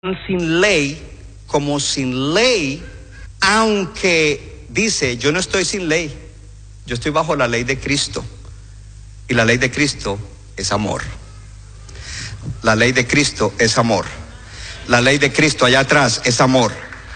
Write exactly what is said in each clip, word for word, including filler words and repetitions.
sin ley como sin ley, aunque dice, yo no estoy sin ley, yo estoy bajo la ley de Cristo, y la ley de Cristo es amor. La ley de Cristo es amor. La ley de Cristo allá atrás es amor.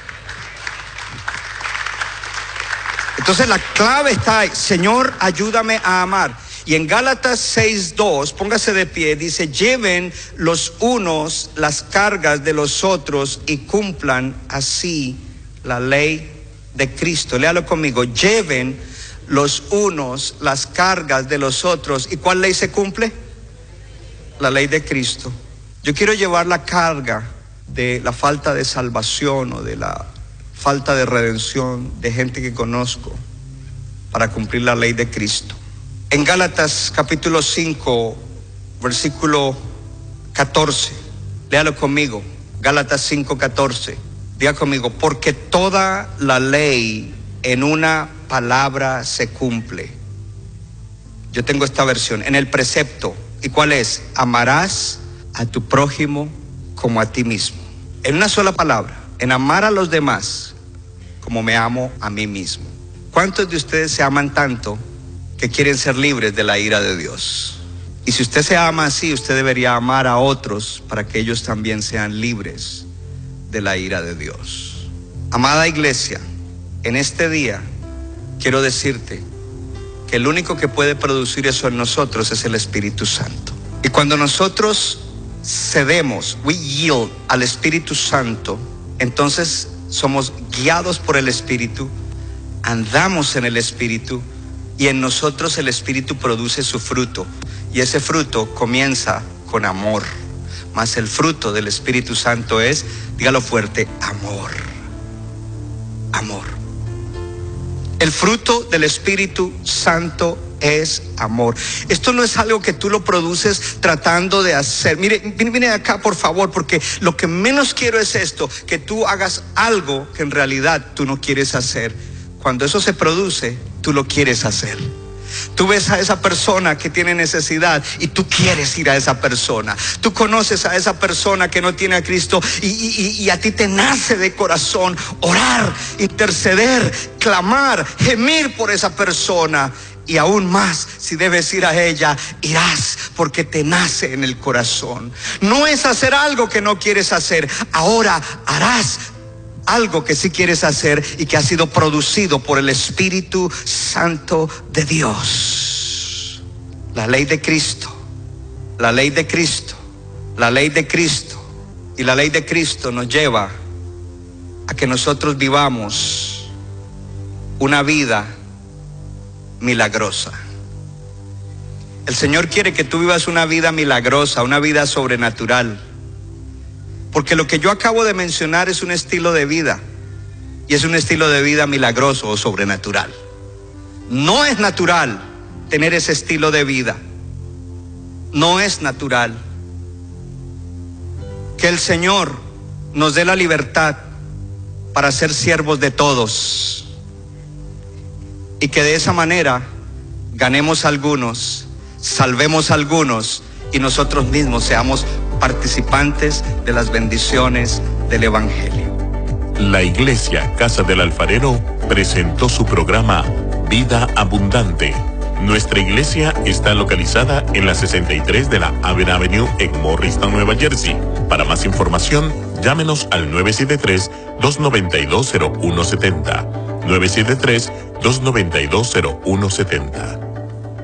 Entonces la clave está ahí. Señor, ayúdame a amar. Y en Gálatas seis dos, póngase de pie, dice, lleven los unos las cargas de los otros y cumplan así la ley de Cristo. Léalo conmigo, lleven los unos las cargas de los otros. ¿Y cuál ley se cumple? La ley de Cristo. Yo quiero llevar la carga de la falta de salvación o de la falta de redención de gente que conozco para cumplir la ley de Cristo. En Gálatas capítulo cinco, versículo catorce, léalo conmigo, Gálatas cinco, catorce, diga conmigo, porque toda la ley en una palabra se cumple. Yo tengo esta versión, en el precepto. ¿Y cuál es? Amarás a tu prójimo como a ti mismo. En una sola palabra, en amar a los demás como me amo a mí mismo. ¿Cuántos de ustedes se aman tanto que quieren ser libres de la ira de Dios? Y si usted se ama así, usted debería amar a otros para que ellos también sean libres de la ira de Dios. Amada iglesia, en este día quiero decirte que el único que puede producir eso en nosotros es el Espíritu Santo. Y cuando nosotros cedemos, we yield al Espíritu Santo, entonces somos guiados por el Espíritu, andamos en el Espíritu, y en nosotros el Espíritu produce su fruto, y ese fruto comienza con amor, mas el fruto del Espíritu Santo es, dígalo fuerte, amor, amor. El fruto del Espíritu Santo es amor. Esto no es algo que tú lo produces tratando de hacer. Mire, mire acá por favor, porque lo que menos quiero es esto, que tú hagas algo que en realidad tú no quieres hacer. Cuando eso se produce, tú lo quieres hacer. Tú ves a esa persona que tiene necesidad y tú quieres ir a esa persona. Tú conoces a esa persona que no tiene a Cristo y, y, y a ti te nace de corazón orar, interceder, clamar, gemir por esa persona. Y aún más, si debes ir a ella, irás porque te nace en el corazón. No es hacer algo que no quieres hacer. Ahora harás algo que sí quieres hacer y que ha sido producido por el Espíritu Santo de Dios. La ley de Cristo, la ley de Cristo, la ley de Cristo. Y la ley de Cristo nos lleva a que nosotros vivamos una vida milagrosa. El Señor quiere que tú vivas una vida milagrosa, una vida sobrenatural. Porque lo que yo acabo de mencionar es un estilo de vida, y es un estilo de vida milagroso o sobrenatural. No es natural tener ese estilo de vida. No es natural. Que el Señor nos dé la libertad para ser siervos de todos, y que de esa manera ganemos a algunos, salvemos a algunos, y nosotros mismos seamos participantes de las bendiciones del Evangelio. La Iglesia Casa del Alfarero presentó su programa Vida Abundante. Nuestra iglesia está localizada en la sesenta y tres de la Aven Avenue en Morristown, Nueva Jersey. Para más información, llámenos al nueve siete tres, dos nueve dos, cero uno siete cero. nueve siete tres, dos nueve dos, cero uno siete cero.